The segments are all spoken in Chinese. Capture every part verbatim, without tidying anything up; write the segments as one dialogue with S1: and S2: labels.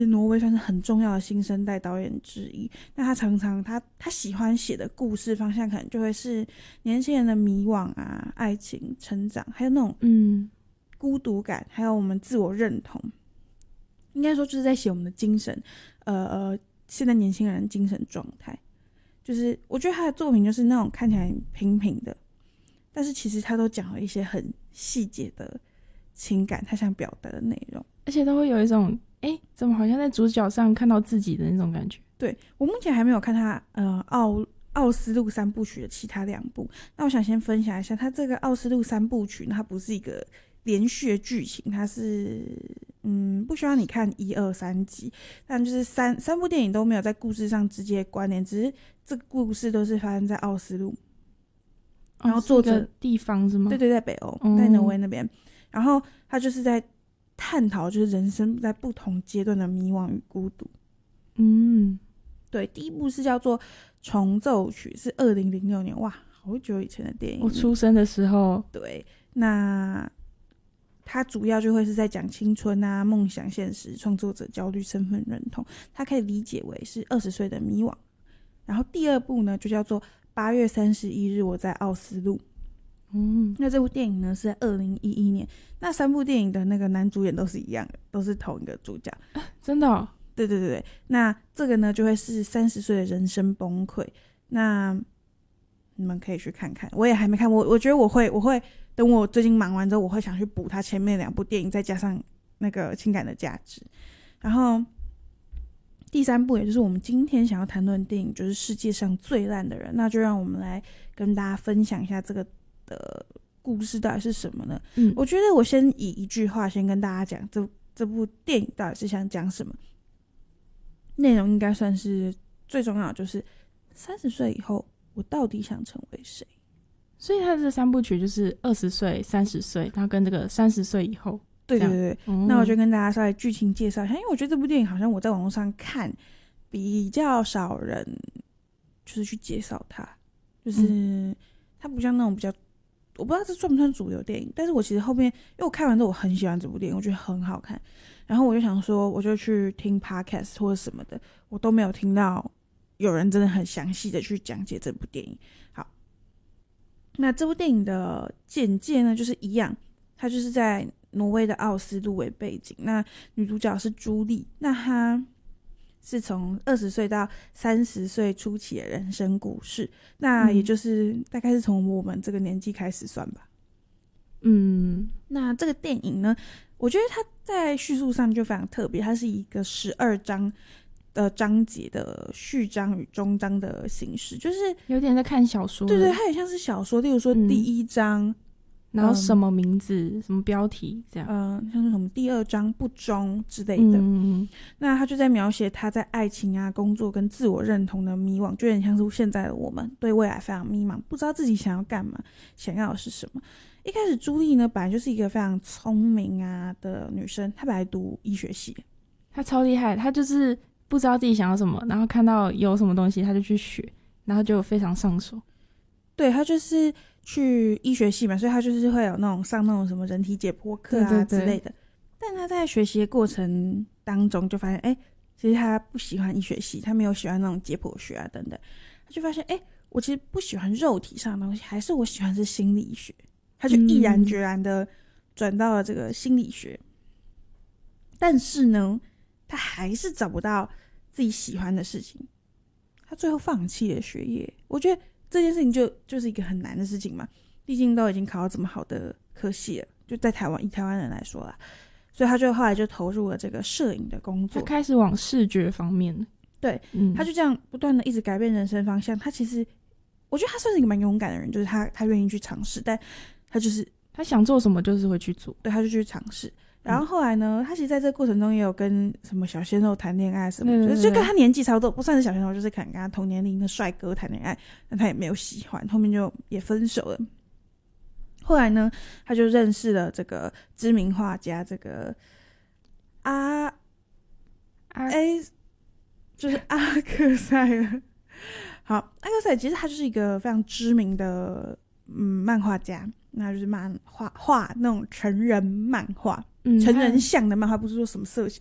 S1: 挪威算是很重要的新生代导演之一。那他常常他他喜欢写的故事方向可能就会是年轻人的迷惘啊、爱情、成长，还有那种
S2: 嗯
S1: 孤独感，还有我们自我认同。应该说就是在写我们的精神，呃呃，现在年轻人的精神状态。就是我觉得他的作品就是那种看起来平平的，但是其实他都讲了一些很细节的情感，他想表达的内容，
S2: 而且都会有一种哎，怎么好像在主角上看到自己的那种感觉。
S1: 对，我目前还没有看他呃奥奥斯陆三部曲的其他两部，那我想先分享一下他这个奥斯陆三部曲呢，它不是一个连续的剧情，它是嗯不需要你看一二三集，但就是三三部电影都没有在故事上直接关联，只是这个故事都是发生在奥斯陆，然后作者、
S2: 哦、地方是吗？
S1: 对对，在北欧，
S2: 嗯、
S1: 在挪威那边，然后他就是在探讨就是人生在不同阶段的迷惘与孤独。
S2: 嗯，
S1: 对，第一部是叫做《重奏曲》，是二零零六年，哇，好久以前的电影。
S2: 我出生的时候。
S1: 对，那它主要就会是在讲青春啊、梦想、现实、创作者焦虑、身份认同，它可以理解为是二十岁的迷惘。然后第二部呢，就叫做《八月三十一日我在奥斯陆》。
S2: 嗯，
S1: 那这部电影呢是在二零一一年，那三部电影的那个男主演都是一样的，都是同一个主角。
S2: 啊、真的、哦？
S1: 对对对对，那这个呢就会是三十岁的人生崩溃。那你们可以去看看，我也还没看，我我觉得我会我会等我最近忙完之后，我会想去补他前面两部电影，再加上那个情感的价值。然后第三部，也就是我们今天想要谈论的电影，就是世界上最烂的人。那就让我们来跟大家分享一下这个的故事到底是什么呢？
S2: 嗯，
S1: 我觉得我先以一句话先跟大家讲，这这部电影到底是想讲什么。内容应该算是最重要的，就是三十岁以后我到底想成为谁。
S2: 所以他这三部曲就是二十岁、三十岁，然后跟这个三十岁以后。
S1: 对对对、
S2: 嗯、
S1: 那我就跟大家稍微剧情介绍一下，因为我觉得这部电影好像我在网络上看比较少人就是去介绍它，就是它不像那种比较，我不知道这算不算主流电影，但是我其实后面因为我看完之后我很喜欢这部电影，我觉得很好看，然后我就想说我就去听 podcast 或者什么的，我都没有听到有人真的很详细的去讲解这部电影。好，那这部电影的简介呢就是一样，它就是在挪威的奥斯陆为背景，那女主角是朱莉，那她是从二十岁到三十岁初期的人生故事，那也就是大概是从我们这个年纪开始算吧。
S2: 嗯，
S1: 那这个电影呢，我觉得它在叙述上就非常特别，它是一个十二章的章节的序章与终章的形式，就是
S2: 有点在看小说。
S1: 对对，它也像是小说，例如说第一章、嗯
S2: 然后什么名字、嗯、什么标题这样，
S1: 嗯、呃，像是什么第二章不忠之类的。
S2: 嗯，
S1: 那他就在描写他在爱情啊、工作跟自我认同的迷惘，就有点像是现在的我们对未来非常迷茫，不知道自己想要干嘛，想要的是什么。一开始朱莉呢，本来就是一个非常聪明啊的女生，她本来读医学系，
S2: 她超厉害，她就是不知道自己想要什么，然后看到有什么东西，她就去学，然后就非常上手。
S1: 对，她就是去医学系嘛，所以他就是会有那种上那种什么人体解剖课啊
S2: 对对对
S1: 之类的。但他在学习的过程当中就发现，哎，其实他不喜欢医学系，他没有喜欢那种解剖学啊等等。他就发现，哎，我其实不喜欢肉体上的东西，还是我喜欢是心理学。他就毅然决然的转到了这个心理学。嗯、但是呢，他还是找不到自己喜欢的事情，他最后放弃了学业。我觉得这件事情就就是一个很难的事情嘛，毕竟都已经考到这么好的科系了，就在台湾以台湾人来说啦，所以他就后来就投入了这个摄影的工作，
S2: 他开始往视觉方面。
S1: 对、
S2: 嗯，
S1: 他就这样不断的一直改变人生方向。他其实我觉得他算是一个蛮勇敢的人，就是他他愿意去尝试，但他就是
S2: 他想做什么就是会去做，
S1: 对，他就去尝试。然后后来呢，他其实在这个过程中也有跟什么小鲜肉谈恋爱什么，
S2: 对对对，
S1: 就跟他年纪差不多，不算是小鲜肉，就是可能跟他同年龄的帅哥谈恋爱，但他也没有喜欢，后面就也分手了。后来呢，他就认识了这个知名画家，这个阿阿 A，就是阿克塞尔。好，阿克塞尔其实他就是一个非常知名的嗯漫画家，那就是漫画画那种成人漫画。
S2: 嗯、
S1: 成人像的漫画，不是说什么色情，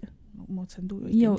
S1: 某程度有一点
S2: 有